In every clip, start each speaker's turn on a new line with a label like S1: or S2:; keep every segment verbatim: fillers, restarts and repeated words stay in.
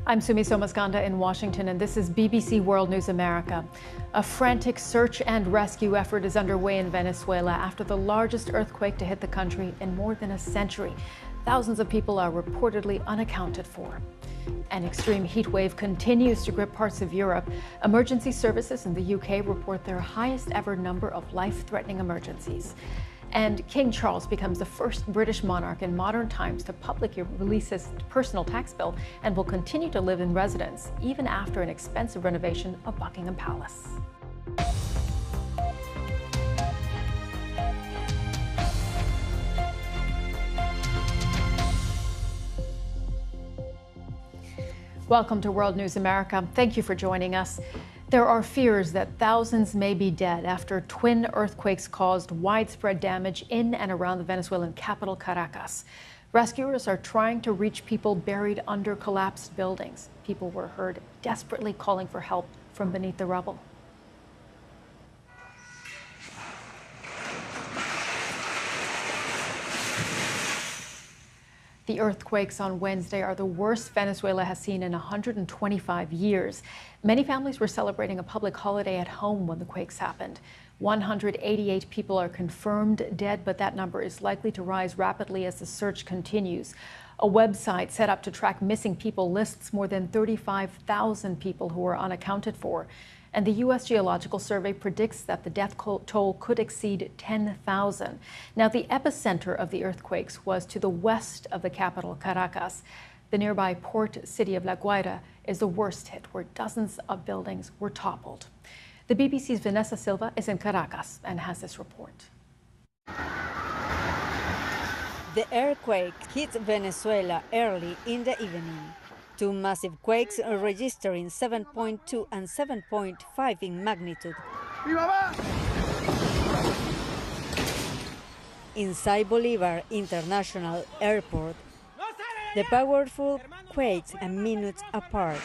S1: I'm Sumi Somaskanda in Washington, and this is B B C World News America. A frantic search and rescue effort is underway in Venezuela after the largest earthquake to hit the country in more than a century. Thousands of people are reportedly unaccounted for. An extreme heat wave continues to grip parts of Europe. Emergency services in the U K report their highest ever number of life-threatening emergencies. And King Charles becomes the first British monarch in modern times to publicly release his personal tax bill and will continue to live in residence even after an expensive renovation of Buckingham Palace. Welcome to World News America. Thank you for joining us. There are fears that thousands may be dead after twin earthquakes caused widespread damage in and around the Venezuelan capital, Caracas. Rescuers are trying to reach people buried under collapsed buildings. People were heard desperately calling for help from beneath the rubble. The earthquakes on Wednesday are the worst Venezuela has seen in one hundred twenty-five years. Many families were celebrating a public holiday at home when the quakes happened. one hundred eighty-eight people are confirmed dead, but that number is likely to rise rapidly as the search continues. A website set up to track missing people lists more than thirty-five thousand people who are unaccounted for. And the U S Geological Survey predicts that the death toll could exceed ten thousand. Now, the epicenter of the earthquakes was to the west of the capital, Caracas. The nearby port city of La Guaira is the worst hit, where dozens of buildings were toppled. The B B C's Vanessa Silva is in Caracas and has this report.
S2: The earthquake hit Venezuela early in the evening. Two massive quakes registering seven point two and seven point five in magnitude. Inside Bolivar International Airport, the powerful quakes a minute apart.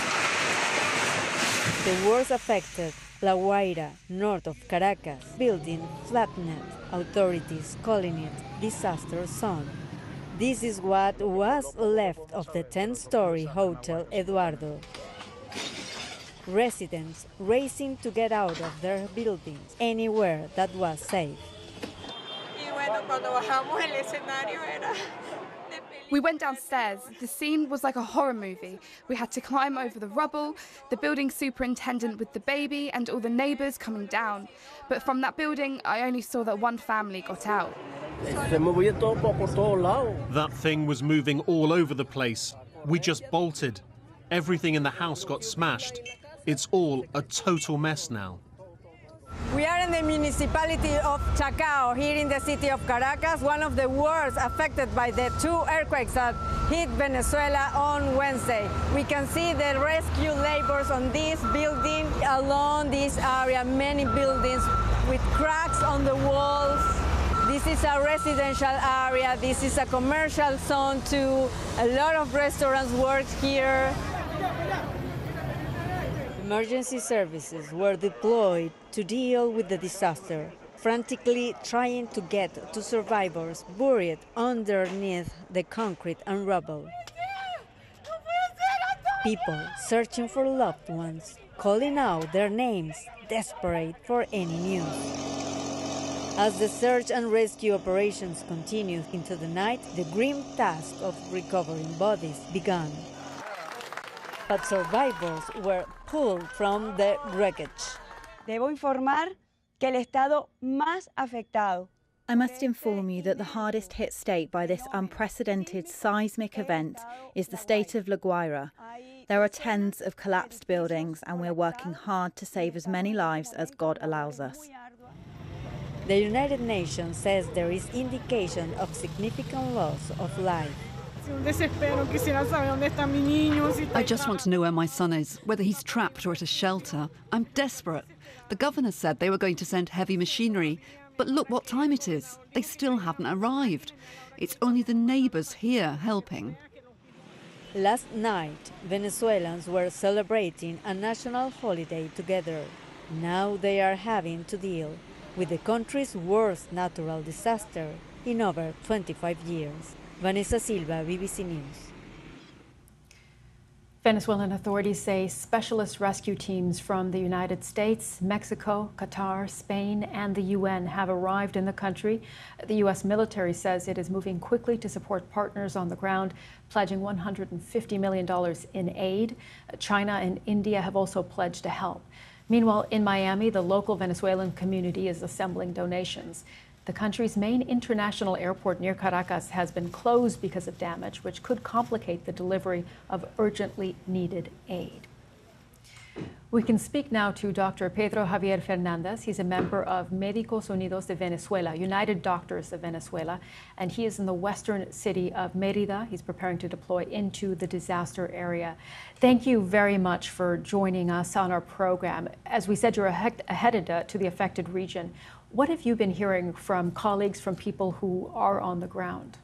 S2: The worst affected, La Guaira, north of Caracas, building flattened, authorities calling it disaster zone. This is what was left of the ten-story Hotel Eduardo. Residents racing to get out of their buildings anywhere that was safe.
S3: We went downstairs. The scene was like a horror movie. We had to climb over the rubble, the building superintendent with the baby and all the neighbours coming down. But from that building, I only saw that one family got out.
S4: That thing was moving all over the place. We just bolted. Everything in the house got smashed. It's all a total mess now.
S2: We are in the municipality of Chacao, here in the city of Caracas, one of the worst affected by the two earthquakes that hit Venezuela on Wednesday. We can see the rescue labors on this building, along this area, many buildings with cracks on the walls. This is a residential area, this is a commercial zone too. A lot of restaurants work here. Emergency services were deployed to deal with the disaster, frantically trying to get to survivors buried underneath the concrete and rubble. People searching for loved ones, calling out their names, desperate for any news. As the search and rescue operations continued into the night, the grim task of recovering bodies began. But survivors were pulled from the wreckage.
S5: Debo informar que el estado más afectado.
S6: I must inform you that the hardest hit state by this unprecedented seismic event is the state of La Guaira. There are tens of collapsed buildings, and we're working hard to save as many lives as God allows us.
S2: The United Nations says there is indication of significant loss of life.
S7: I just want to know where my son is, whether he's trapped or at a shelter. I'm desperate. The governor said they were going to send heavy machinery, but look what time it is. They still haven't arrived. It's only the neighbours here helping.
S2: Last night, Venezuelans were celebrating a national holiday together. Now they are having to deal with the country's worst natural disaster in over twenty-five years. Vanessa Silva, B B C News.
S1: Venezuelan authorities say specialist rescue teams from the United States, Mexico, Qatar, Spain, and the U N have arrived in the country. The U S military says it is moving quickly to support partners on the ground, pledging one hundred fifty million dollars in aid. China and India have also pledged to help. Meanwhile, in Miami, the local Venezuelan community is assembling donations. The country's main international airport near Caracas has been closed because of damage, which could complicate the delivery of urgently needed aid. We can speak now to Doctor Pedro Javier Fernandez. He's a member of Médicos Unidos de Venezuela, United Doctors of Venezuela, and he is in the western city of Mérida. He's preparing to deploy into the disaster area. Thank you very much for joining us on our program. As we said, you're headed uh, to the affected region. What have you been hearing from colleagues, from people who are on the ground?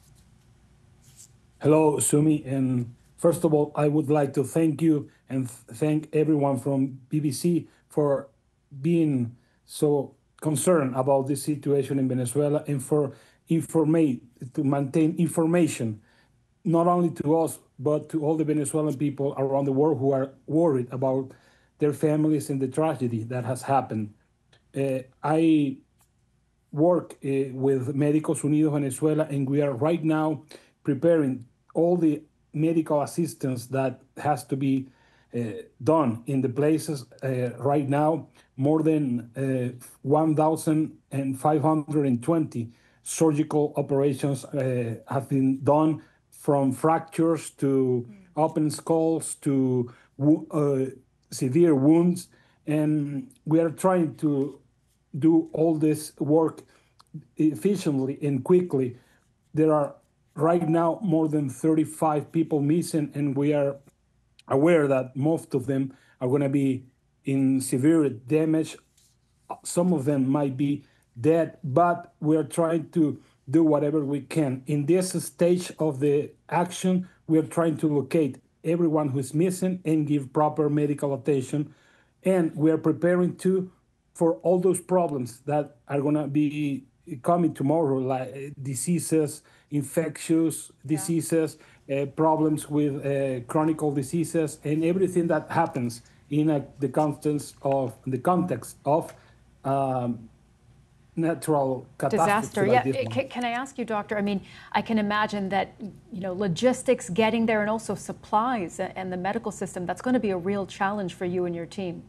S8: Hello, Sumi. And first of all, I would like to thank you and th- thank everyone from B B C for being so concerned about this situation in Venezuela and for informate, to maintain information, not only to us, but to all the Venezuelan people around the world who are worried about their families and the tragedy that has happened. Uh, I work uh, with Médicos Unidos Venezuela, and we are right now preparing all the medical assistance that has to be uh, done in the places. Uh, right now, more than uh, one thousand five hundred twenty surgical operations uh, have been done, from fractures to open skulls to uh, severe wounds. And we are trying to do all this work efficiently and quickly. There are right now more than thirty-five people missing, and we are aware that most of them are going to be in severe damage. Some of them might be dead, but we are trying to do whatever we can. In this stage of the action, we are trying to locate everyone who is missing and give proper medical attention. And we are preparing too for all those problems that are going to be coming tomorrow, like diseases, infectious diseases, yeah. uh, problems with uh, chronic diseases, and everything that happens in a, the context of the context of um, natural
S1: disaster.
S8: Like
S1: yeah. Can, can I ask you, Doctor? I mean, I can imagine that, you know, logistics, getting there, and also supplies and the medical system, that's going to be a real challenge for you and your team.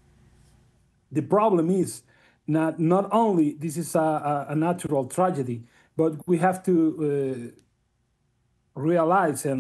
S8: The problem is not not only this is a, a natural tragedy, but we have to uh, realize and